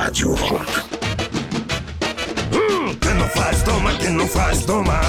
Rádio Rock. Quem não faz, toma, quem não faz, toma.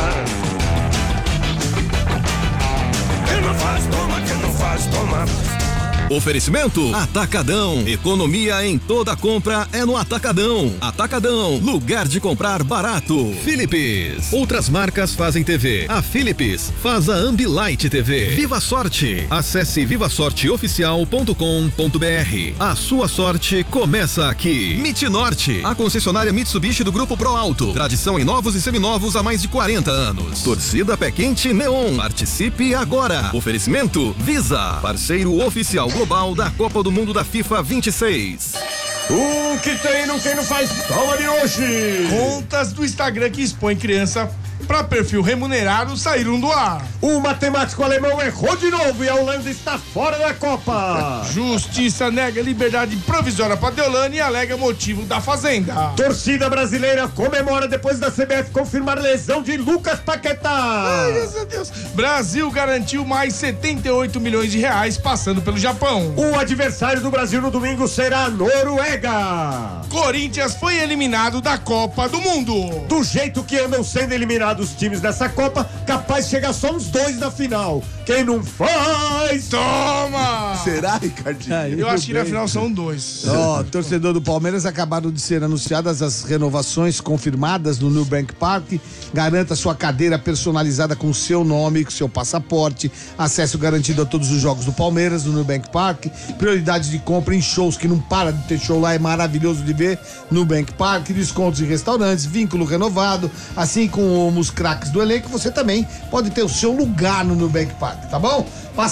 Quem não faz, toma, quem não faz, toma. Oferecimento Atacadão. Economia em toda compra é no Atacadão. Atacadão, lugar de comprar barato. Philips. Outras marcas fazem TV. A Philips faz a Ambilight TV. Viva Sorte. Acesse vivasorteoficial.com.br. A sua sorte começa aqui. MIT Norte, a concessionária Mitsubishi do Grupo Pro Alto. Tradição em novos e seminovos há mais de 40 anos. Torcida Pé Quente Neon. Participe agora. Oferecimento Visa, parceiro oficial global da Copa do Mundo da FIFA 26. O que tem, não tem, não faz. Toma de hoje. Contas do Instagram que expõe criança para perfil remunerado saíram do ar. O matemático alemão errou de novo e a Holanda está fora da Copa. Justiça nega liberdade provisória para Deolane e alega motivo da Fazenda. Torcida brasileira comemora depois da CBF confirmar lesão de Lucas Paquetá. Ai, meu Deus. Brasil garantiu mais 78 milhões de reais passando pelo Japão. O adversário do Brasil no domingo será a Noruega. Corinthians foi eliminado da Copa do Mundo. Do jeito que andam sendo eliminados os times dessa Copa, capaz de chegar só uns 2 na final. Quem não faz, toma! Será, Ricardinho? Eu acho que na final são 2. Torcedor do Palmeiras, acabaram de ser anunciadas as renovações confirmadas no Nubank Park. Garanta sua cadeira personalizada com seu nome, com seu passaporte. Acesso garantido a todos os jogos do Palmeiras no Nubank Park. Prioridade de compra em shows, que não para de ter show lá, é maravilhoso de ver. Nubank Park, descontos em restaurantes, vínculo renovado, assim como os craques do elenco, você também pode ter o seu lugar no Nubank Park, tá bom?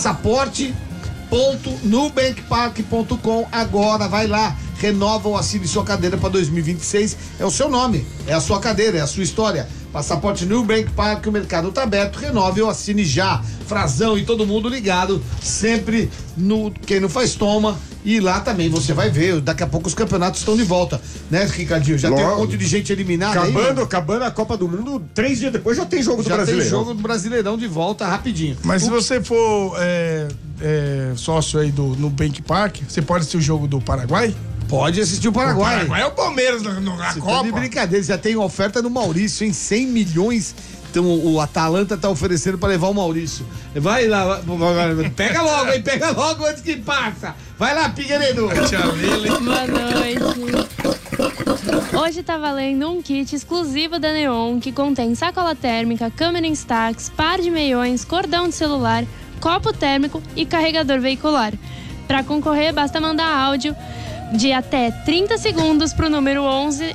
Passaporte.nubankpark.com. Agora vai lá, renova ou assine sua cadeira para 2026. É o seu nome, é a sua cadeira, é a sua história. Passaporte Nubank Park, o mercado tá aberto, renove ou assine já. Frazão e todo mundo ligado, sempre no Quem Não Faz Toma. E lá também você vai ver, daqui a pouco os campeonatos estão de volta, né, Ricardinho? Já tem um monte de gente eliminada acabando a Copa do Mundo, 3 dias depois já tem jogo do Brasileirão. Já tem jogo do Brasileirão de volta rapidinho. Mas se você for sócio aí do Nubank Park, você pode assistir o jogo do Paraguai? Pode assistir o Paraguai. O Paraguai é o Palmeiras na Copa. Tá de brincadeira, já tem oferta no Maurício, em 100 milhões. Então o Atalanta tá oferecendo pra levar o Maurício. Vai lá, pega logo, hein? Pega logo antes que passa. Vai lá, Figueiredo. Boa noite. Hoje tá valendo um kit exclusivo da Neon que contém sacola térmica, câmera Instax, par de meiões, cordão de celular, copo térmico e carregador veicular. Pra concorrer, basta mandar áudio de até 30 segundos pro número 11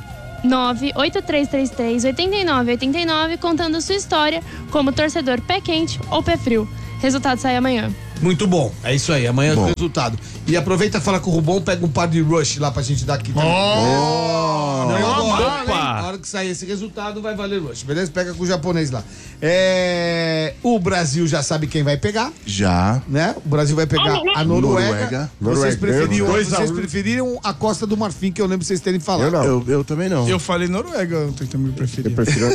98333-8989, contando sua história como torcedor pé quente ou pé frio. Resultado sai amanhã. Muito bom, é isso aí, amanhã o resultado. E aproveita e fala com o Rubão, pega um par de Rush lá pra gente dar aqui também. Na hora que sair esse resultado vai valer Rush, beleza? Pega com o japonês lá. O Brasil já sabe quem vai pegar. Já. Né? O Brasil vai pegar a Noruega. Vocês preferiram a Costa do Marfim, que eu lembro vocês terem falado. Eu não. Eu também não. Eu falei Noruega, eu também preferi. Eu prefiro.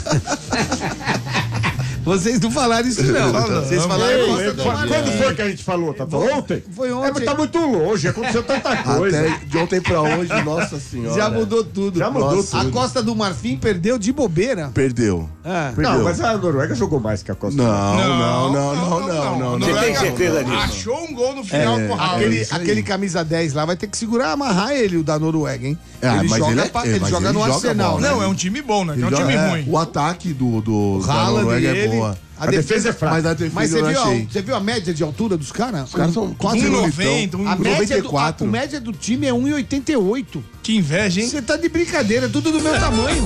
Vocês não falaram isso, não. Vocês falaram Costa do Marfim. Quando foi que a gente falou? Ontem? Foi ontem. Mas tá muito longe, aconteceu tanta coisa. Até de ontem pra hoje, nossa senhora. Já mudou tudo. A Costa do Marfim perdeu de bobeira. Perdeu. Não, mas a Noruega jogou mais que a Costa do Marfim. Não. Você tem certeza disso? Achou um gol no final com o Aquele camisa 10 lá vai ter que segurar, amarrar ele, o da Noruega, hein? Ele joga no Arsenal. Não, é um time bom, né? É um time ruim. O ataque do da Noruega é boa. A defesa é fraca. Mas a defesa você viu a média de altura dos caras? Os caras são quase 1,90. A média do time é 1,88. Que inveja, hein? Você tá de brincadeira, tudo do meu tamanho.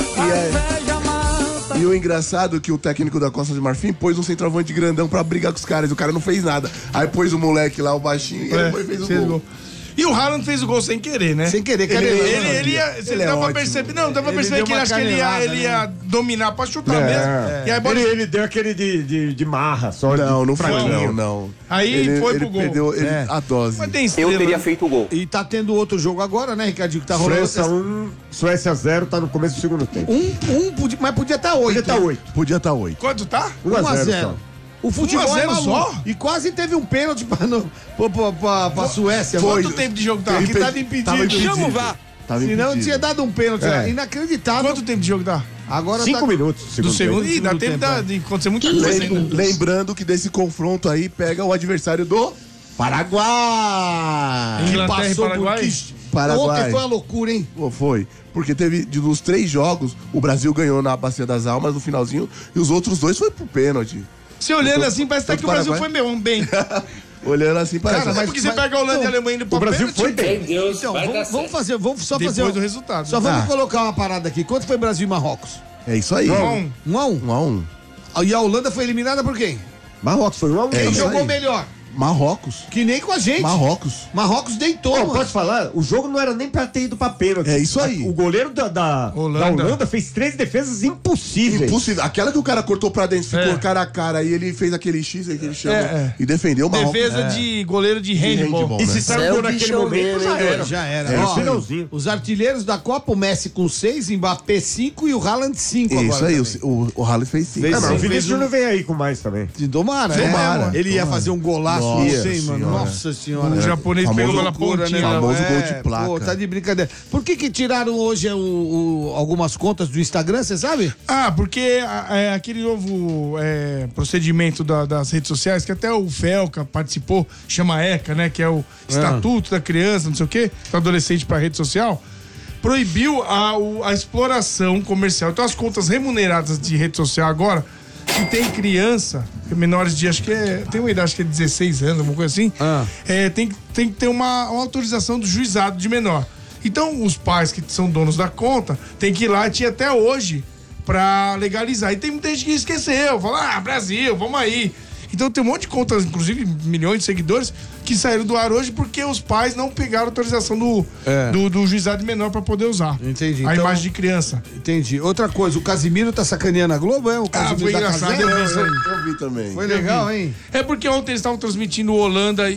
E o engraçado é que o técnico da Costa de Marfim pôs um centroavante grandão pra brigar com os caras. O cara não fez nada. Aí pôs o moleque lá, o baixinho, e ele foi e fez o gol. E o Haaland fez o gol sem querer, né? Sem querer, dá pra perceber. Não, dá pra perceber que ele acha que ele ia dominar pra chutar mesmo. E aí, ele deu aquele de marra só. Não foi, não. Aí foi pro gol. Perdeu a dose. Mas tem eu teria feito o gol. E tá tendo outro jogo agora, né, Ricardinho? Que tá rolando. França 1, Suécia 0, tá no começo do segundo tempo. Mas podia estar 8. Podia estar 8. Quanto tá? 1-0. O futebol é maluco. Só? E quase teve um pênalti pra Suécia. Quanto tempo de jogo tá? Que tava impedido. Chama o VAR. Tava Senão impedido. tinha dado um pênalti. Inacreditável. Quanto tempo de jogo dá? Agora 5 minutos. Do segundo. Ih, dá Segundo tempo tempo, de acontecer muita coisa ainda. Lembrando que desse confronto aí pega o adversário do Paraguai. Inglaterra e passou Paraguai? Paraguai. Ontem foi uma loucura, hein? Pô, foi. Porque teve, dos 3 jogos, o Brasil ganhou na Bacia das Almas no finalzinho e os outros 2 foi pro pênalti. Se olhando assim, parece até que o Brasil foi Paraguai. bem. Olhando assim, parece. Cara, mas porque você pega a Holanda e a Alemanha indo pra O Brasil pênalti, foi bem. Então, vamos fazer, só depois fazer. do resultado. Só vamos colocar uma parada aqui. Quanto foi Brasil e Marrocos? É isso aí. 1-1. 1-1. 1-1. E a Holanda foi eliminada por quem? Marrocos foi 1-1. É Quem isso jogou aí. melhor? Marrocos. Que nem com a gente. Marrocos deitou, Ó, mano. posso falar? O jogo não era nem pra ter ido pra pênalti. É isso aí. O goleiro da Holanda fez 3 defesas impossíveis. Impossível. Aquela que o cara cortou pra dentro, ficou É. cara a cara e ele fez aquele X aí que ele chama e defendeu o Marrocos. Defesa de goleiro de handball. E se saiu naquele momento, já era. Já era. É, Ó, finalzinho. os artilheiros da Copa, o Messi com 6, Mbappé 5 e o Haaland 5 agora. Isso aí, também. o Haaland fez 5. Fez Ah, mas o sim, Vinícius fez um- Júnior vem aí com mais também. Tomara, Tomara. Ele ia fazer um golaço, Nossa não sei, mano. senhora. Nossa senhora. O japonês Famoso pegou pela Loucura, pontinha. né? Famoso É, gol de placa. Pô, tá de brincadeira. Por que tiraram hoje algumas contas do Instagram, você sabe? Ah, porque aquele novo procedimento das redes sociais, que até o Felca participou, chama ECA, né? Que é o Estatuto da Criança, não sei o quê, do adolescente pra rede social, proibiu a exploração comercial. Então as contas remuneradas de rede social agora, que tem criança, menores de, acho que tem uma idade, acho que é 16 anos, alguma coisa assim, tem que ter uma autorização do juizado de menor. Então, os pais que são donos da conta tem que ir lá, tinha até hoje, pra legalizar. E tem muita gente que esqueceu, fala, Brasil, vamos aí. Então tem um monte de contas, inclusive milhões de seguidores, que saíram do ar hoje porque os pais não pegaram autorização do juizado de menor pra poder usar. Entendi. A Então- imagem de criança. Entendi. Outra coisa, o Casimiro tá sacaneando a Globo, é? O Casimiro foi da engraçado, Casemiro? eu vi isso aí. Eu vi também. Foi legal, hein? É porque ontem eles estavam transmitindo Holanda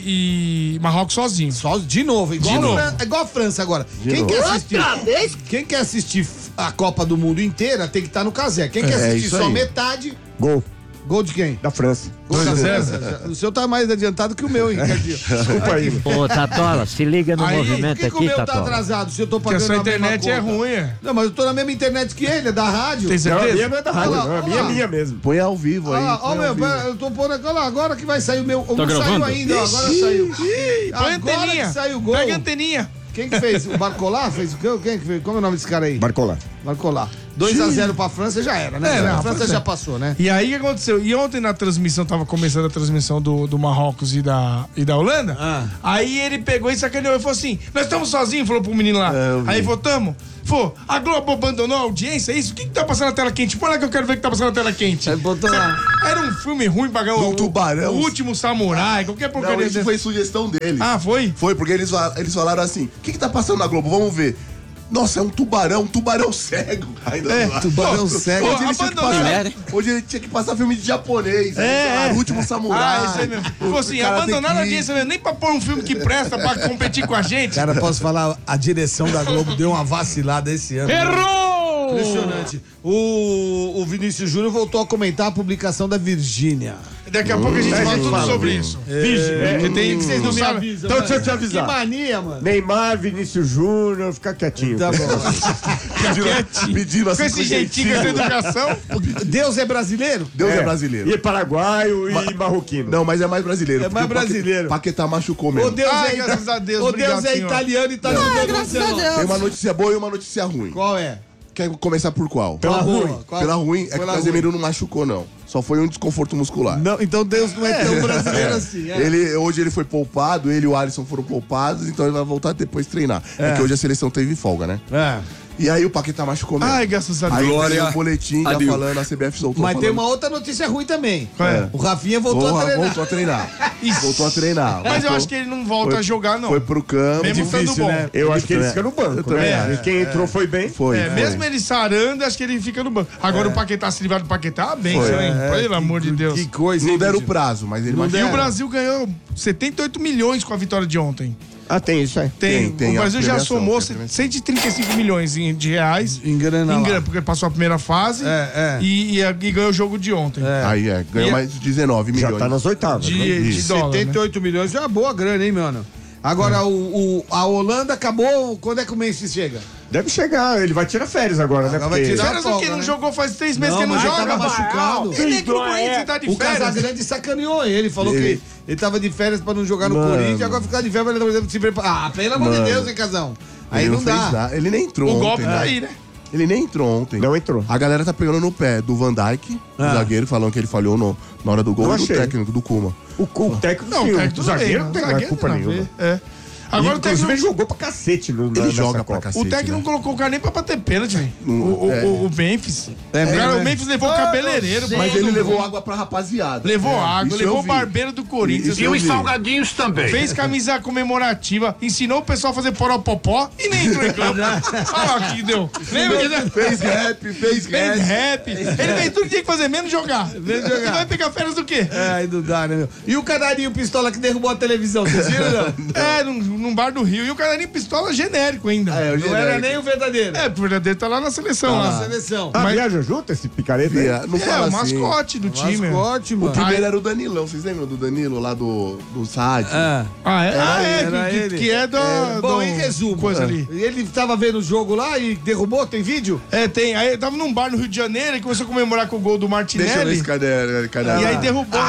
e Marrocos sozinhos. Só de novo, igual, De novo. Igual a França agora. Quem quer assistir a Copa do Mundo inteira tem que estar no Casé. Quem quer assistir isso só aí. metade, Gol gol de quem? da França. 2-0. O seu tá mais adiantado que o meu, hein, Ricardinho? Desculpa aí. Ô, Tatola, se liga no Aí, Por movimento que, que o aqui, meu tá Tatola. atrasado se eu tô Porque a pagando sua a mesma internet é conta? ruim, é. Não, mas eu tô na mesma internet que ele, é da rádio. Tem Não, a minha certeza? não é da rádio, Olha lá, não. A minha olha é lá. minha mesmo. Põe ao vivo aí. Olha lá, ó, põe ao meu, vivo. eu tô pondo olha lá, agora que vai sair o meu. Tá Não saiu gravando? ainda, ó, agora saiu. Põe a Agora anteninha. que saiu o gol. Pega a anteninha. Quem que fez? O Barcolá fez o quê? Quem que fez? Como é o nome desse cara aí? Barcolá. Barcolá. 2-0 pra França já era, né? Não, a França pois é. já passou, né? E aí o que aconteceu? E ontem na transmissão, tava começando a transmissão do Marrocos e da Holanda. Aí ele pegou e sacaneou e falou assim: nós estamos sozinhos, falou pro menino lá. eu vi. Aí falou, tamo. Falou, a Globo abandonou a audiência, é isso? O que tá passando na tela quente? Põe lá que eu quero ver o que tá passando na tela quente. Aí botou lá. Era um filme ruim pra ganhar Do tubarão. o último samurai, qualquer Não, porcaria isso dessa. foi sugestão dele. Ah, foi? Foi, porque eles falaram assim: o que tá passando na Globo? Vamos ver. Nossa, é um tubarão cego. Ainda tubarão cego. Hoje ele, tinha que Abandonaram. passar, hoje ele tinha que passar filme de japonês. O último samurai. Ah, isso aí mesmo. Falou assim, abandonaram a audiência mesmo, nem pra pôr um filme que presta pra competir com a gente. Cara, posso falar, a direção da Globo deu uma vacilada esse ano. Errou! Impressionante. O Vinícius Júnior voltou a comentar a publicação da Virgínia. Daqui a pouco a gente fala tudo sobre isso. Porque tem que vocês não sabem. Então deixa eu te Que avisar. mania, mano. Neymar, Vinícius Júnior, fica quietinho. Tá bom. Pedindo assim Com esse jeitinho, essa educação. Deus é brasileiro? Deus é brasileiro. E paraguaio e marroquino. Não, mas é mais brasileiro. É mais porque o brasileiro. Paquetá machucou O mesmo. Deus Ai, é graças a Deus, O obrigado, Deus é senhor. italiano e tá jogando graças a Deus. Tem uma notícia boa e uma notícia ruim. Qual é? Quer começar por qual? Pela ruim. Qual? Pela ruim é que o Pela Casemiro não machucou, não. Só foi um desconforto muscular. Não, então Deus não é tão brasileiro assim. É. Hoje ele foi poupado, ele e o Alisson foram poupados, então ele vai voltar depois treinar. É que hoje a seleção teve folga, né? É. E aí o Paquetá machucou mesmo. Ai, graças a Aí Deus. tem um boletim tá Adeus. falando, a CBF soltou Mas falando. tem uma outra notícia ruim também. Qual é? O Rafinha voltou a treinar. Voltou a treinar. Ixi. Voltou a treinar. Mas eu Voltou- acho que ele não volta foi- a jogar, não. Foi pro campo. Mesmo estando bom. Eu acho que ele fica no Eu banco, também né? acho. E quem entrou foi bem. Foi. Mesmo ele sarando, acho que ele fica no banco. Agora o Paquetá, se livrar do Paquetá, benção, Foi. hein? Pelo amor de Deus. Que coisa, Não hein, deram o Vitinho? prazo, mas ele E o machucou. Brasil ganhou 78 milhões com a vitória de ontem. Ah, tem isso aí. Tem. Tem O a Brasil já premiação, somou tem a premiação. 135 milhões de reais Em grana lá. porque passou a primeira fase e ganhou o jogo de ontem. Aí ganhou E- mais de 19 Já milhões. tá nas oitavas. né? De dólar, né? 78 milhões é uma boa grana, hein, mano? Agora, a Holanda acabou. Quando é que o Memphis chega? Deve chegar, ele vai tirar férias agora, né? Agora vai tirar Férias o quê? Não jogou faz 3 meses que ele não joga? Tava machucado. Ele nem que o Corinthians tá de O férias. Casagrande sacaneou ele, falou que ele tava de férias pra não jogar no Corinthians, agora ficar de férias pra se preparar. Ah, pelo amor de Deus, hein, Casão? Aí Ele não fez dá. nada. Ele nem entrou O ontem. golpe tá né? aí, né? Ele nem entrou ontem. Não entrou. A galera tá pegando no pé do Van Dijk, o zagueiro, falando que ele falhou na hora do gol, Não e do achei. técnico, do Kuma. O técnico, Não, sim, o técnico o zagueiro não tudo tem bem, culpa zagueiro nenhuma. não, é. Agora o Inclusive, técnico, ele jogou pra cacete. Ele joga pra cacete. o técnico não colocou o cara nem pra bater pênalti, velho. É. O Memphis. O Memphis levou o cabeleireiro. Mas pra ele todo levou mundo. água pra rapaziada. Levou água, Isso levou eu o vi. barbeiro do Corinthians. Isso eu vi. salgadinhos também. Fez camisa comemorativa, ensinou o pessoal a fazer poropopó e nem entrou em campo. Olha lá o que deu. Lembra que Fez rap, fez fez rap. rap. Ele fez tudo que tinha que fazer, menos jogar. Ele vai pegar férias do quê? É, aí não dá, né, meu? E o canarinho pistola que derrubou a televisão, vocês viram, não? É, num bar do Rio. E o canarinho pistola genérico ainda. É, o Não era genérico. nem o verdadeiro. É, o verdadeiro tá lá na seleção. Na lá. seleção. Ah, viaja junto esse picareta? Via, não É, fala o assim. mascote do time. Mascote, O mano. primeiro era o Danilão, vocês lembram do Danilo lá do Saad? Ah. Ah, é? Era ele. Que é do... Bom, do- em resumo, Coisa ali. ele tava vendo o jogo lá e derrubou, tem vídeo? É, tem. Aí tava num bar no Rio de Janeiro e começou a comemorar com o gol do Deixa eu ver Martinelli. esse cadê? E aí derrubou.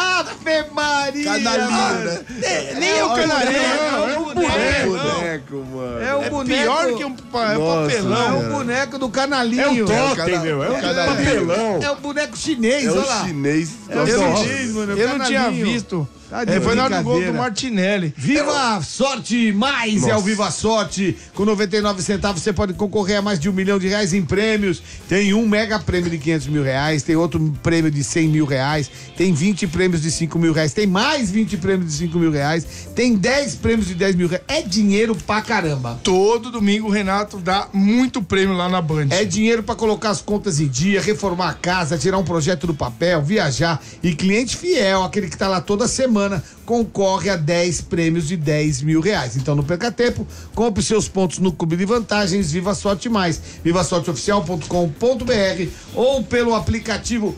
Ave Maria! Canalinho, né? Nem é o canarinho, é o Boneco, mano. É o É boneco. pior que um Nossa, papelão. É o boneco do canalinho. É um totem, cada- meu. É um cada- papelão. É o boneco chinês, É olha o lá. chinês. É o Nossa. chinês, mano. Eu não tinha canalinho. visto. Tá de Foi na hora do gol do brincadeira. Martinelli. Viva Sorte Mais é o Nossa. Viva Sorte. Com 99 centavos você pode concorrer a mais de R$1 milhão em prêmios. Tem um mega prêmio de R$500 mil, tem outro prêmio de R$100 mil, tem 20 prêmios de R$5 mil, tem mais 20 prêmios de R$5 mil, tem 10 prêmios de R$10 mil. É dinheiro pra caramba. Todo domingo o Renato dá muito prêmio lá na Band. É dinheiro pra colocar as contas em dia, reformar a casa, tirar um projeto do papel, viajar. E cliente fiel, aquele que tá lá toda semana, concorre a 10 prêmios de R$10 mil. Então não perca tempo, compre seus pontos no Clube de Vantagens Viva Sorte Mais, vivasorteoficial.com.br ou pelo aplicativo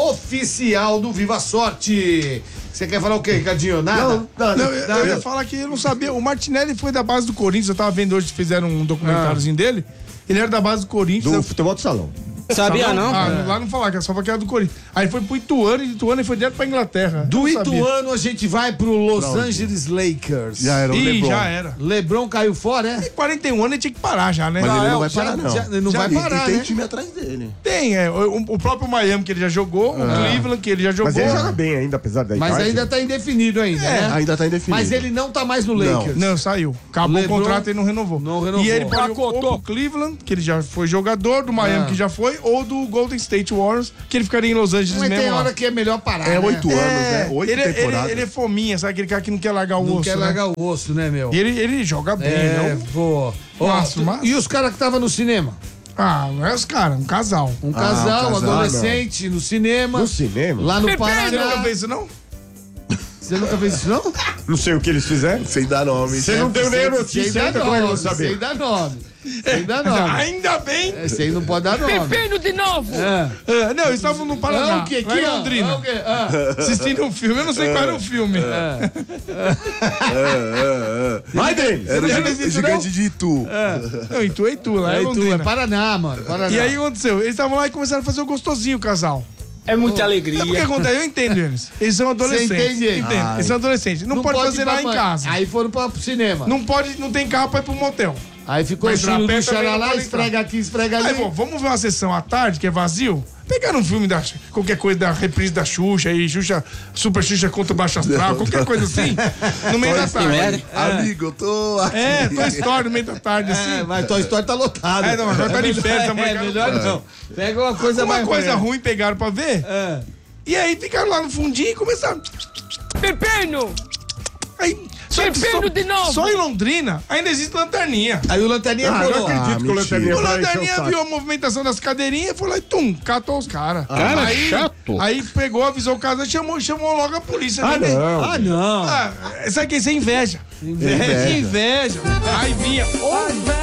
oficial do Viva Sorte. Você quer falar o quê, Ricardinho? Nada? Não, eu ia falar que eu não sabia. O Martinelli foi da base do Corinthians. Eu tava vendo hoje, fizeram um documentáriozinho dele. Ele era da base do Corinthians. Do futebol do salão. Sabia não? Lá não falava, que era só porque era do Corinthians. Aí foi pro Ituano e do Ituano ele foi direto pra Inglaterra. Do Eu não sabia. Ituano a gente vai pro Los Angeles Lakers. Já era o Ih, LeBron. já era. LeBron caiu fora, é? E 40 anos ele tinha que parar já, né? Mas ele não vai já- parar, não. já- ele não vai parar, E tem né? time atrás dele. Tem, o próprio Miami que ele já jogou, o Cleveland que ele já jogou. Mas ele joga bem ainda, apesar da Mas idade. ainda tá indefinido ainda, né? Ainda tá indefinido. Mas ele não tá mais no Lakers. Não, saiu. Acabou LeBron o contrato e não renovou. não renovou. E ele pode ir ou pro Cleveland, que ele já foi jogador, do Miami, que já foi, ou do Golden State Warriors, que ele ficaria em Los Angeles Mas mesmo. tem lá. hora que é melhor parar, É né? 8 anos, né? 8 temporadas. Ele é fominha, sabe? Aquele cara que não quer largar o Não osso. quer né? largar o osso, né, meu? E ele joga bem, É, não? pô. Ó, Massa. E os caras que estavam no cinema? Ah, não é os caras, um casal. Um casal, um casal, adolescente, no cinema. No cinema? Lá no Você nunca Paraná. fez isso, não? Você nunca fez isso, não? Não sei o que eles fizeram. Sem dar nome. Você não deu nem a Sem notícia dar ainda, como é que eu vou nome, sem saber? dar nome. Sem dar nome. Ainda bem. Esse aí não pode dar nome. Pepino de novo! É. Não, eles estavam no Paraná, o quê? lá em ó? Londrina, O quê? Ah. assistindo um filme. Eu não sei qual era o filme. Vai, Denis! Era o Já não existe, gigante de Itu. Não, Itu, lá É, em tu, é Londrina. Paraná, mano. Paraná. E aí o que aconteceu? Eles estavam lá e começaram a fazer o gostosinho, o casal. É muita É porque alegria. acontece, eu entendo eles. Eles são adolescentes. entende ele? Entendo. Eles são adolescentes. Não, pode fazer ir pra lá em banho. casa. Aí foram pro cinema. Não tem carro pra ir pro motel. Aí ficou o Mas filho pra do pé também não Xaralá, pode esfrega aqui, esfrega ali. Aí, bom, vamos ver uma sessão à tarde, que é vazio? Pegaram um filme qualquer coisa da reprise da Xuxa aí, Super Xuxa contra o Baixo Astral, qualquer coisa assim, no meio da tarde. Amigo, eu tô aqui. É, Toy Story no meio da tarde, assim. Mas Toy Story tá lotado. Não, agora tá de férias, a É, molecada melhor não. Pega uma coisa Uma mais coisa ruim. ruim pegaram pra ver, É. e aí ficaram lá no fundinho e começaram... Pepino! Aí, Pepino de novo! Só em Londrina ainda existe lanterninha. Aí o Lanterninha Ah, não colou. acredito que o Lanterninha O vai encher o lanterninha saco. viu a movimentação das cadeirinhas e foi lá e catou os caras. Cara aí, chato. Aí pegou, avisou o casal, chamou logo a polícia. Ah, né? não. Ah, não. Ah, sabe o que? Isso é inveja. Inveja. Inveja. Aí vinha. Só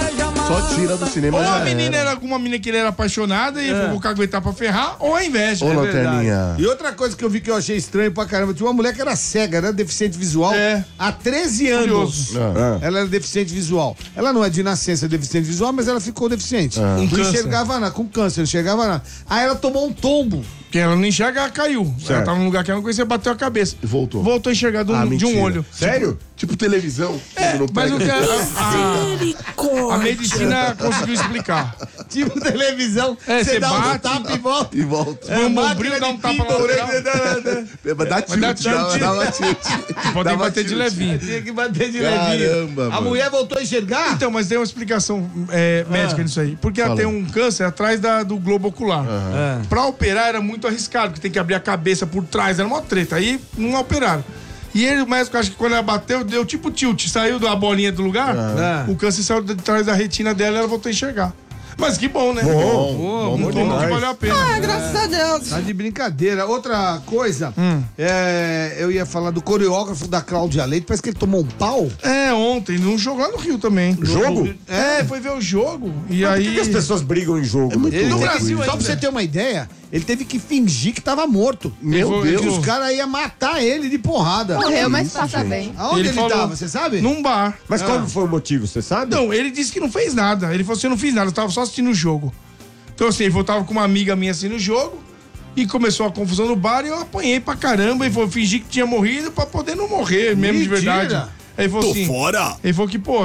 Só tira do cinema. Ou já a menina era. era alguma menina que ele era apaixonada e vou caguetar pra ferrar, ou a inveja. Ô, É Lanterninha. E outra coisa que eu vi que eu achei estranho pra caramba, tinha uma mulher que era cega, né? Deficiente visual. É. Há 13 anos. Curioso. Ela era deficiente visual. Ela não é de nascença deficiente visual, mas ela ficou deficiente. Não câncer. enxergava nada, com câncer, não enxergava nada. Aí ela tomou um tombo. Porque ela não enxerga, ela caiu. Ela tava num lugar que ela não conhecia, bateu a cabeça. E voltou. Voltou a enxergar de um mentira. olho. Sério? Tipo televisão. É, quando não mas o pega. que a medicina conseguiu explicar. Tipo televisão. É, você dá um bate, tapa e volta. E volta. Põe um máquina bombril, dá um de tapa na pinball, lateral. Mas dá tilt. dá tilt. Dá uma tilt. Pode Dá uma bater de tilt. levinho. Tinha que bater de Caramba, levinho. A mano. mulher voltou a enxergar? Então, mas tem uma explicação médica nisso aí. Porque ela tem um câncer atrás do globo ocular. Pra operar era muito arriscado, porque tem que abrir a cabeça por trás, era uma treta. Aí não operaram. E ele, o médico, acho que quando ela bateu, deu tipo tilt, saiu da bolinha do lugar, o câncer saiu de trás da retina dela e ela voltou a enxergar. Mas que bom, né? Bom Muito bom que valeu a pena. Graças a Deus. Tá de brincadeira. Outra coisa, eu ia falar do coreógrafo da Cláudia Leite, parece que ele tomou um pau. É, ontem, num jogo lá no Rio também. Jogo? É, foi ver o jogo. E Por aí. que as pessoas brigam em jogo? muito Ele No louco Brasil só pra ainda. você ter uma ideia, ele teve que fingir que tava morto. Meu Deus. Que os caras iam matar ele de porrada. Morreu, mas passa bem. Aonde ele falou- tava, você sabe? Num bar. Mas qual foi o motivo, você sabe? Não, ele disse que não fez nada. Ele falou assim: eu não fiz nada, eu tava só assistindo o jogo. Então, assim, ele voltava com uma amiga minha assim no jogo e começou a confusão no bar e eu apanhei pra caramba e fingi que tinha morrido pra poder não morrer mesmo de Mentira. verdade. Aí ele falou assim. Fora! Ele falou que, pô,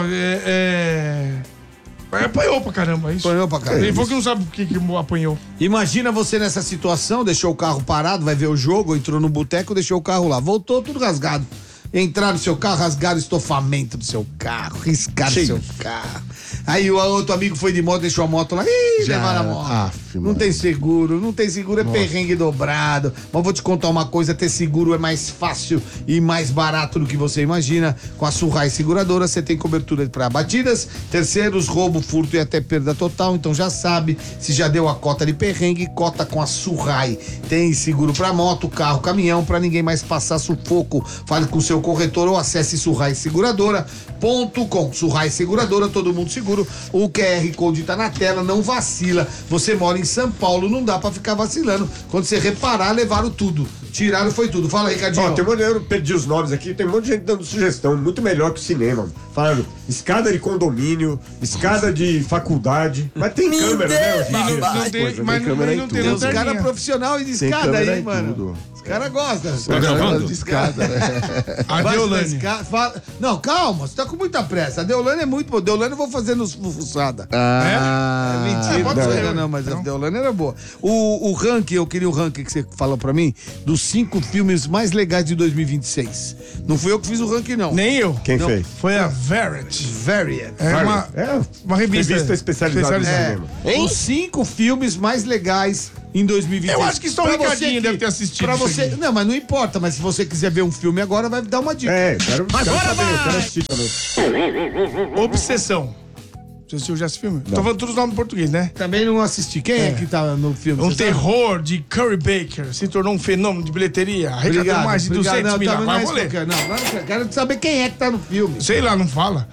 apanhou pra caramba, isso. Apanhou pra caramba. Ele falou que não sabe por que apanhou. Imagina você nessa situação, deixou o carro parado, vai ver o jogo, entrou no boteco, deixou o carro lá. Voltou tudo rasgado. Entraram no seu carro, rasgaram o estofamento do seu carro, riscaram o seu carro. Aí o outro amigo foi de moto, deixou a moto lá. Ih, Já levaram a era. moto. Aff, não mano. tem seguro, é perrengue dobrado. Mas vou te contar uma coisa, ter seguro é mais fácil e mais barato do que você imagina. Com a Surrai Seguradora, você tem cobertura para batidas, terceiros, roubo, furto e até perda total. Então já sabe, se já deu a cota de perrengue, cota com a Surrai. Tem seguro para moto, carro, caminhão, para ninguém mais passar sufoco. Fale com o seu corretor ou acesse surraiseguradora.com. Surrai Seguradora, todo mundo seguro. O QR Code tá na tela, não vacila. Você mora em São Paulo, não dá pra ficar vacilando. Quando você reparar, levaram tudo. Tiraram, foi tudo. Fala aí, Ricardinho. Ó, tem um monte, eu perdi os nomes aqui, tem um monte de gente dando sugestão, muito melhor que o cinema. Falando, escada de condomínio, escada de faculdade. Mas tem câmera, né? hoje em dia? Não tem, coisa, mas tem câmera em não tudo. tem Tem uns lanterninha. caras profissionais de Tem escada câmera aí, em mano. tudo. Os caras gostam. De escada, né? A Vai Deolane. na escada, fala- Não, calma, você tá com muita pressa. A Deolane é muito boa. Deolane eu vou fazer nos fuçada. Ah, Mentira, pode não, ser, não, não, mas então. a Deolane era boa. O ranking, eu queria o ranking que você falou pra mim, dos 5 filmes mais legais de 2026. Não fui eu que fiz o ranking, não. Nem eu. Quem Não. fez? Foi a Verity. Variant. É uma revista especializada em cinema. Os 5 filmes mais legais em 2026. Eu acho que só o Pra você Ricardinho deve ter assistido Pra isso você, aqui. não, mas não importa, mas se você quiser ver um filme agora, vai dar uma dica. Quero saber, eu quero assistir também. Obsessão. Você assistiu já esse filme? Tô falando todos os nomes em português, né? Também não assisti. Quem é que tá no filme? Um Você sabe? terror de Curry Baker. Se tornou um fenômeno de bilheteria. Arrecadou mais de 200 Não, mil. tá, não é Agora eu isso vou que eu ler. quero. Não, eu quero saber quem é que tá no filme. Sei lá, não fala.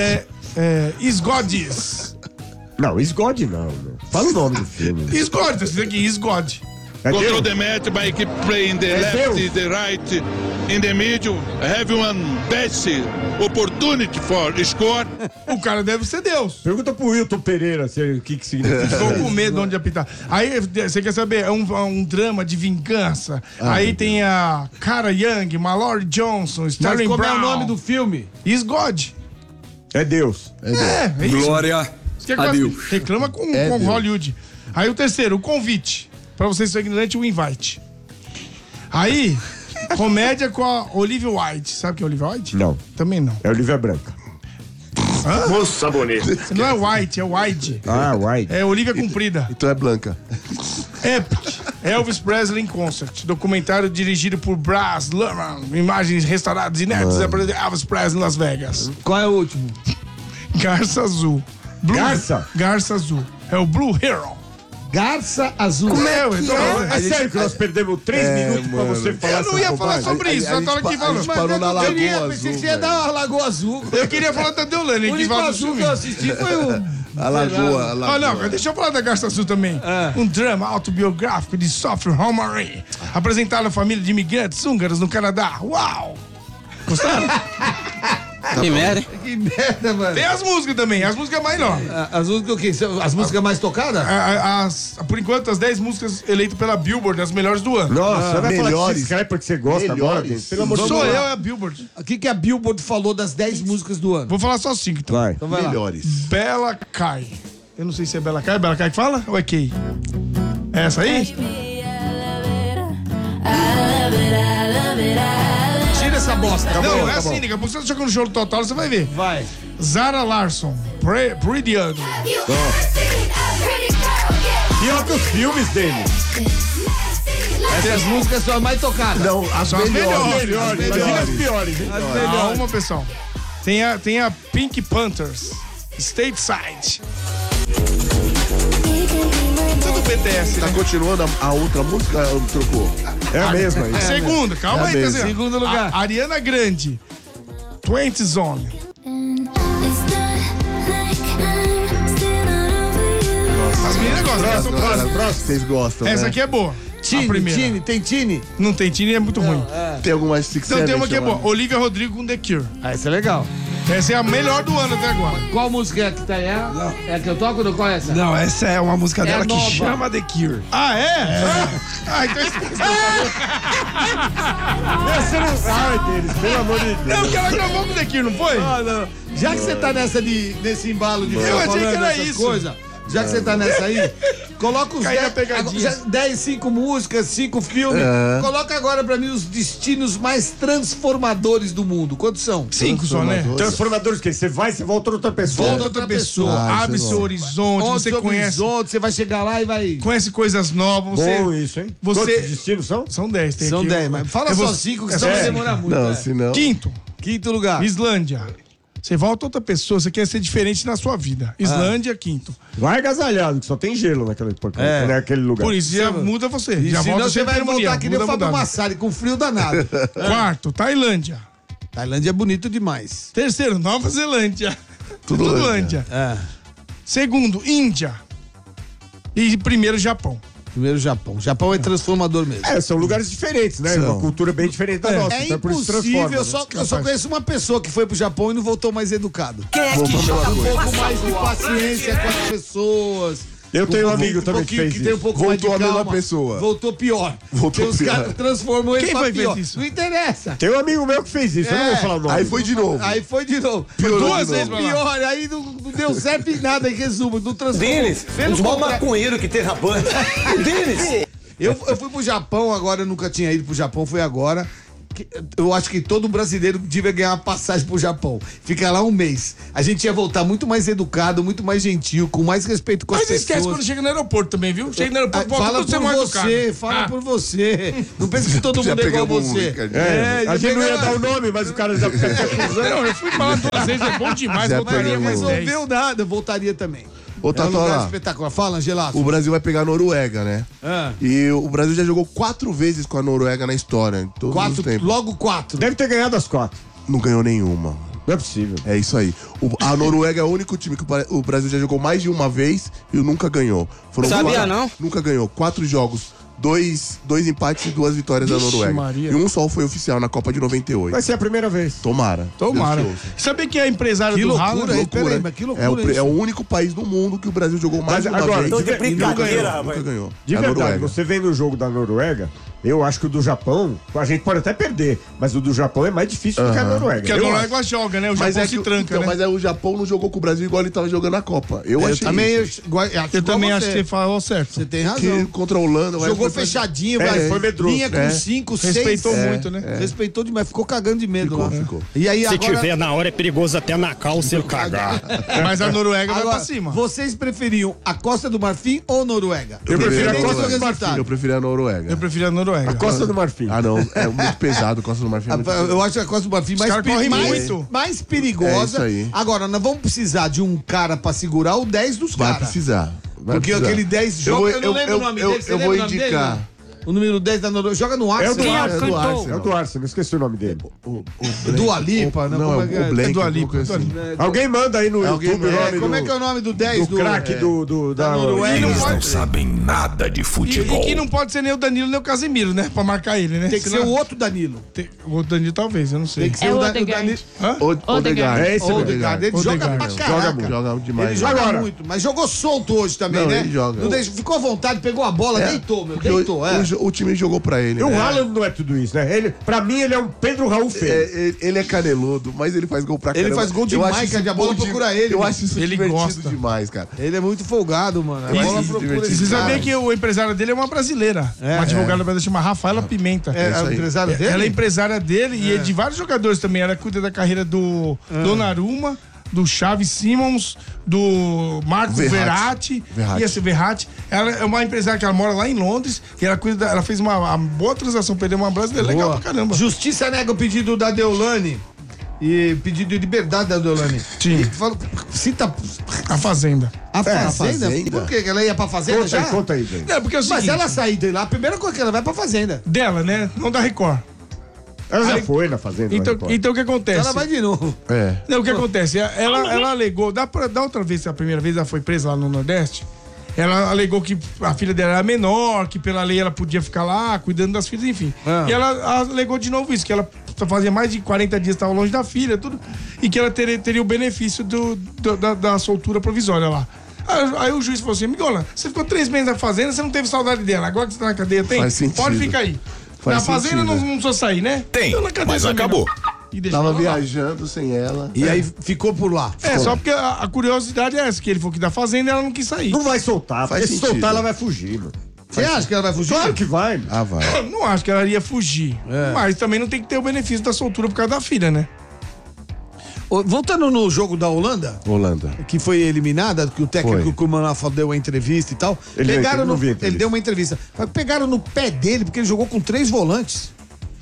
Isgodes. Não, Esgode não. Meu. Fala o nome do filme. Isgode, esse daqui, Isgode. É Control Deus? the match by keep playing the left, the right, in the middle. Have one best opportunity for score. O cara deve ser Deus. Pergunta pro Wilton Pereira o que significa. Ficou com medo onde apitar. Aí, você quer saber? É um drama de vingança. Aí tem a Cara Young, Mallory Johnson, Mas Sterling como Brown. é o nome do filme? Isgode. É Deus. É isso. Glória Você a Deus. reclama com Deus. Hollywood. Aí o terceiro, o convite. Pra vocês serem ignorantes, o invite. Aí, comédia com a Olivia Wilde. Sabe quem é Olivia Wilde? Não. Também não. É Olivia Branca. Moça bonita. Não é White, é Wide. Ah, White. É Olivia Comprida. Então é Blanca. Epic. Elvis Presley in Concert. Documentário dirigido por Braz Luhrmann. Imagens restauradas inéditas da Elvis Presley em Las Vegas. Qual é o último? Garça Azul. Garça? Garça Azul. É o Blue Hero. Garça Azul. É sério que nós perdemos 3 minutos pra você falar Eu não ia falar bobagem? sobre isso, eu tava aqui A falando. gente parou na Lagoa Pensei Azul. que você ia dar uma Lagoa Azul. Eu queria falar da Deolane, O que único fala do azul filme. que eu assisti foi o... A Lagoa, a Ah, Lagoa. não, deixa eu falar da Garça Azul também. Um drama autobiográfico de Sophie Romari, apresentado à família de imigrantes húngaros no Canadá. Uau! Gostaram? Que merda. Que merda, mano. Tem as músicas também, as músicas mais novas. As músicas o quê? As músicas mais tocadas? Por enquanto, as 10 músicas eleitas pela Billboard, as melhores do ano. Nossa, você vai falar melhores. desse cara porque você gosta agora? Melhores. Pelo amor de Sou Deus. eu, é a Billboard. O que a Billboard falou das 10 músicas do ano? Vou falar só 5, então. Vai. Então vai lá. Melhores. Bela Kai. Eu não sei se é Bela Kai. Bela Kai que fala ou é Kay? É essa aí? Tira essa bosta. Não, é assim, nega. Você chegou no show do Total, você vai ver. Vai. Zara Larsson, Pretty Ugly. Pior que os filmes dele. Essas músicas são as mais tocadas. Não, as São as melhores. melhores. Imagina as piores, hein? Calma, pessoal. Tem a Pink Panthers, Stateside. Tudo BTS, Tá né? continuando a outra música? Trocou? É a mesma aí. Segunda, calma aí, mesmo. Tazia. Segundo lugar. Ariana Grande, 20 Zone. As meninas gostam. Essa, Próximo. Vocês gostam, essa né? aqui é boa. A primeira. Tem Tini? Não tem Tini, é muito ruim. Tem alguma Six Então tem Seven uma que é chamada? boa. Olivia Rodrigo com The Cure. Ah, essa é legal. Essa é a melhor do ano até agora. Qual música é que tá aí? É a que eu toco ou qual é essa? Não, essa é uma música dela que nova. chama The Cure. Ah, é? Ah, então Você não sai deles, pelo amor de Deus. Não, que ela gravou com The Cure, não foi? Ah, não. Já que você tá nesse embalo de ficar achei falando que era essas isso. coisas, já que você tá nessa aí, coloca os Cai na 10, pegadinha. 10, 5 músicas, 5 filmes. Coloca agora pra mim os destinos mais transformadores do mundo. Quantos são? 5 só, né? Transformadores, que você vai, você volta outra pessoa. Volta outra pessoa, Ah, abre isso é seu bom. horizonte, você Outro conhece, horizonte, você vai chegar lá e vai... conhece coisas novas. Bom Você, isso, hein? você- Quantos destinos são? São 10, tem São aqui. 10, mas fala Eu só vou- 5, que é senão vai sério? demorar muito. Não, é. senão... Quinto lugar. Islândia. Você volta outra pessoa, você quer ser diferente na sua vida. Islândia, quinto. Vai agasalhado, que só tem gelo naquele lugar. Por isso, já muda você. E Já senão volta você sem vai cerimonial, voltar que nem o muda Fábio mudado. Massari, com frio danado. Quarto, Tailândia. Tailândia é bonito demais. Terceiro, Nova Zelândia. Tudo Tudolândia. Segundo, Índia. E primeiro, Japão. Primeiro, Japão. Japão é transformador mesmo. É, são lugares diferentes, né? São. Uma cultura bem diferente da nossa. É então por isso impossível, transforma, né? eu só conheço uma pessoa que foi pro Japão e não voltou mais educado. Voltou a mesma Um coisa. pouco mais de paciência com as pessoas. Eu tenho um amigo também que pouquinho fez tem um isso. pouco mais de Voltou a mesma calma. pessoa. Voltou pior. Voltou Tem os pior. caras transformou ele Quem pra foi que pior. fez isso? Não interessa. Tem um amigo meu que fez isso, eu não vou falar o nome. Aí foi de novo. Aí foi de novo. Piorou Duas de vezes novo. pior. Aí não deu certo em nada, em resumo. Não transformou. Denis, Pelo os maior contrário. maconheiro que tem na banda. Denis! Eu fui pro Japão agora, eu nunca tinha ido pro Japão, foi agora. Eu acho que todo brasileiro devia ganhar uma passagem pro Japão. Fica lá um mês. A gente ia voltar muito mais educado, muito mais gentil, com mais respeito com as Mas pessoas. esquece quando chega no aeroporto também, viu? Chega no aeroporto, volta Fala tudo ser por mais você, educado. fala Ah. por você. Não pensa que todo Já mundo é igual a pegamos um, você. Ricardo. já A gente não ia pegamos- dar o nome, mas o cara já fica te acusando. Não, eu fui falar duas vezes, é bom demais, Já voltaria pegamos mais um. Não 10. resolveu nada, eu voltaria também. Ô, É um lugar Tatola, espetacular. Fala, Angelato. o Brasil vai pegar a Noruega, né? Ah. E o Brasil já jogou 4 vezes com a Noruega na história. Em todos os tempos. Logo 4. Deve ter ganhado as 4. Não ganhou nenhuma. Não é possível. É isso aí. A Noruega é o único time que o Brasil já jogou mais de uma vez e nunca ganhou. Sabia, quatro- não? Nunca ganhou. 4 jogos. Dois empates e 2 vitórias da Vixe, Noruega. Maria. E um só foi oficial na Copa de 98. Vai ser a primeira vez. Tomara. Tomara. Deus te ouça. Sabia que é empresário Que do loucura, Haaland? hein? Peraí, mas que loucura É o isso. único país do mundo que o Brasil jogou mais Mas de uma agora, vez. tô de E brincadeira, nunca ganhou. rapaz. Nunca ganhou. De A verdade, Noruega. você vendo o jogo da Noruega, eu acho que o do Japão, a gente pode até perder, mas o do Japão é mais difícil do que a Noruega. Porque a Eu Noruega joga, né? O Mas Japão é se que tranca, então, né? mas o Japão não jogou com o Brasil igual ele tava jogando na Copa. Eu achei também isso. Eu também acho que você falou certo. Você tem razão. Que contra a Holanda... o Jogou Everton foi- fechadinho, É, vai. foi medroso. Vinha com 5, 6. Respeitou muito, né? Respeitou demais, ficou cagando de medo Ficou, lá. ficou. E aí Se agora... tiver na hora é perigoso até na calça ele cagar. Mas a Noruega vai Agora, pra cima. vocês preferiam a Costa do Marfim ou Noruega? Eu prefiro a Independente Costa do do resultado. Eu prefiro a Noruega. Eu prefiro a Noruega. Costa do Marfim. Ah, não. É muito pesado. Costa do Marfim é muito pesado. Eu acho que a Costa do Marfim mais, caras correm mais, muito. mais É perigosa. isso aí. Agora, nós vamos precisar de um cara pra segurar o 10 dos Vai caras. precisar. Porque aquele 10 joga, eu não lembro o nome dele. Você eu lembra vou o nome dele, indicar. não? O número 10 da Noruega. Joga no Arsenal. É o do Arsenal, esqueci o nome dele. Dua Lipa, não, como é que é? Blank, Dua Lipa. assim. Alguém manda aí no YouTube o nome Como é que é o nome do 10 do craque da Noruega? Eles não sabem nada de E que não pode ser nem o Danilo nem o Casemiro, né? Pra marcar ele, né? Tem que ser o outro Danilo. O outro Danilo talvez, eu não sei. Tem que ser É o o Odegaard. Danilo. Hã? Odegaard. É esse mesmo. Odegaard. Ele joga pra Odegaard. caraca. Joga demais. Ele joga Agora. muito, mas jogou solto hoje também, Não, né? ele joga. Não deixa- ficou à vontade, pegou a bola, deitou, meu. Porque Deitou, o time jogou pra ele. E o né? Haaland não é tudo isso, né? Pra mim, ele é um Pedro Raul feio. Ele é caneludo, mas ele faz gol pra caramba. Ele faz gol Eu acho demais, isso cara, a bola bom procura ele. Eu mano. acho isso Ele divertido gosta. demais, cara. Ele é muito folgado, mano. A bola isso, procura divertido. esse Você cara. sabia que o empresário dele é uma brasileira. Uma advogada brasileira chama Rafaela Pimenta. É isso o aí. empresário dele? Ela é empresária dele e é de vários jogadores também. Ela cuida da carreira do Donnarumma, do Xavi Simons, do Marco Verratti. E esse Verratti. Ela é uma empresária que ela mora lá em Londres e ela cuida, ela fez uma boa transação, perdeu uma brasileira legal pra caramba. Justiça nega o pedido da Deolane. E pedido de liberdade da Deolane. Sim. Cita A Fazenda. a Fazenda? Fazenda. Por quê? Que ela ia pra Fazenda já? Conta aí, gente. É, porque é o Mas seguinte, ela sair de lá, a primeira coisa que ela vai pra Fazenda. dela, né? Não da Record. Ela já foi na Fazenda. Então o que acontece? Ela vai de novo. É. Não, o que acontece? Ela alegou, da outra vez, a primeira vez ela foi presa lá no Nordeste, ela alegou que a filha dela era menor, que pela lei ela podia ficar lá cuidando das filhas, enfim. E ela alegou de novo isso, que ela fazia mais de 40 dias estava longe da filha, tudo, e que ela teria o benefício da soltura provisória lá. Aí o juiz falou assim: Amigola, você ficou 3 meses na Fazenda, você não teve saudade dela, agora que você tá na cadeia, tem? Faz sentido. Pode ficar aí. Faz na Fazenda sentido. não precisa sair, né? Tem, Então, na cadeia mas também acabou. não. E deixou Tava ela lá. viajando sem ela. E aí ficou por lá. Só porque a curiosidade é essa, que ele falou que da Fazenda ela não quis sair. Não vai soltar, Faz porque se sentido. soltar ela vai fugir, mano. Você acha que ela vai fugir? Claro que vai. Ah, vai. Eu não acho que ela iria fugir. Mas também não tem que ter o benefício da soltura por causa da filha, né? Voltando no jogo da Holanda, Holanda. que foi eliminada, que o técnico Foi. Kumanaf deu uma entrevista e tal. Ele não viu a entrevista. ele deu uma entrevista. Mas pegaram no pé dele, porque ele jogou com 3 volantes.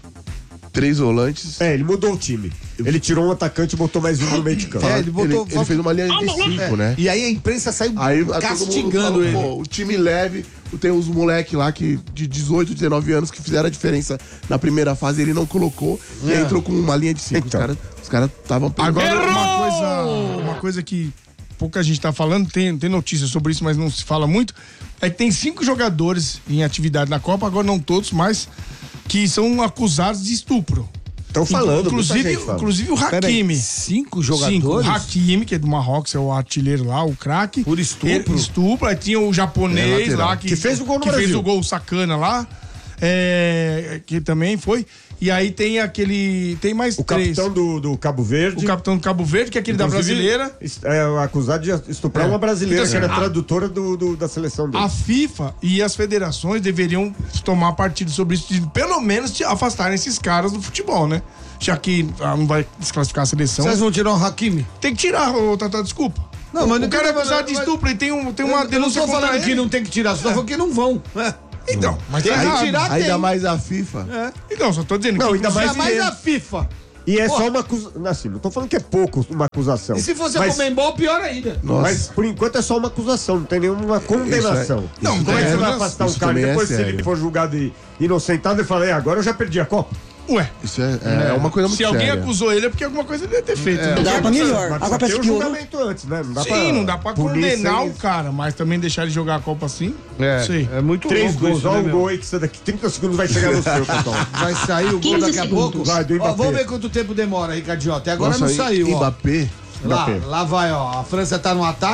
3 volantes. Ele mudou o time. Ele tirou um atacante e botou mais um no meio de campo. Ele botou. Ele fez uma linha de 5, né? E aí a imprensa saiu Aí todo mundo castigando falou, ele. pô, o time leve, tem uns moleque lá que de 18, 19 anos que fizeram a diferença na primeira fase, ele não colocou e aí entrou com uma linha de 5. Então. Os caras estavam Agora, uma coisa que pouca gente tá falando, tem notícia sobre isso, mas não se fala muito, é que tem 5 jogadores em atividade na Copa, agora não todos, mas que são acusados de estupro. Estão falando, Inclusive o Hakimi. 5 O jogadores? Hakimi, que é do Marrocos, é o artilheiro lá, o craque. Por estupro? Estupro. Aí tinha o japonês lateral. lá Que fez o gol no que fez Brasil. o gol sacana lá. Que também foi. E aí tem aquele. Tem mais O 3. capitão do Cabo Verde. O capitão do Cabo Verde, que é aquele da brasileira. É acusado de estuprar uma brasileira, Então, que era assim, tradutora da seleção dele. A FIFA e as federações deveriam tomar partido sobre isso, de pelo menos afastarem esses caras do futebol, né? Já que não vai desclassificar a seleção. Vocês vão tirar o Hakimi? Tem que tirar, Tata, desculpa. Não, mas o cara é acusado de estupro e tem uma Eu não denúncia tô contra falando ele. que não tem que tirar, só falando que não vão. Então, mas Tem tá que errado. tirar, Ainda tem. mais a FIFA. Então, só tô dizendo Não, que ainda mais Ainda mais a FIFA. E é Pô. só uma acusação. Assim, não tô falando que é pouco uma acusação. E se fosse a mas, Comembol, pior ainda. Nossa. mas por enquanto é só uma acusação, não tem nenhuma condenação. Não, Como é que você vai isso afastar um cara também é depois se sério. ele for julgado e inocentado e falar, agora eu já perdi a Copa? Ué, Isso é uma coisa muito se alguém séria. acusou ele é porque alguma coisa ele deve ter feito. né? Dá pra melhor. Mas Agora tem parece o que o julgamento antes, né? Não dá Sim, não dá pra punir condenar sem- o cara, mas também deixar ele jogar a Copa assim. Sei. É muito 3 louco gols, isso, olha né, o meu? gol aí que você daqui 30 segundos vai chegar no seu, pessoal. Vai sair o gol daqui a pouco? Vai, do Ó, Mbappé. vamos ver quanto tempo demora, Ricardinho. Até agora Nossa, não saiu, ó. Mbappé. Lá vai, ó. A França tá no ataque.